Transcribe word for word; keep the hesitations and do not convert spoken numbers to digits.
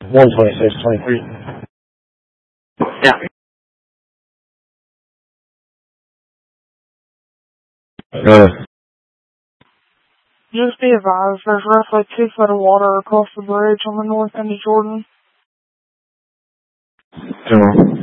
one twenty-six twenty-three. Yeah. Uh, Just be advised, there's roughly two foot of water across the bridge on the north end of Jordan. uh,